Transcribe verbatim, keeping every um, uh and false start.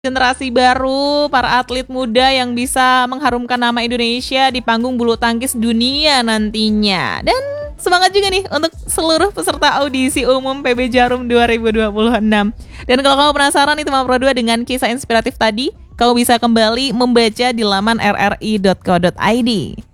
Generasi baru, para atlet muda yang bisa mengharumkan nama Indonesia di panggung bulu tangkis dunia nantinya. Dan semangat juga nih untuk seluruh peserta audisi umum P B Jarum dua ribu dua puluh enam. Dan kalau kamu penasaran nih teman Pro dua dengan kisah inspiratif tadi, kamu bisa kembali membaca di laman r r i dot co dot i d.